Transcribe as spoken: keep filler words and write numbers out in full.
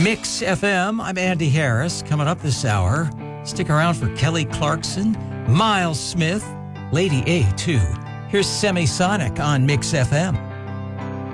Mix F M. I'm Andy Harris. Coming up this hour, stick around for Kelly Clarkson, Miles Smith, Lady A two. Here's Semisonic on Mix F M.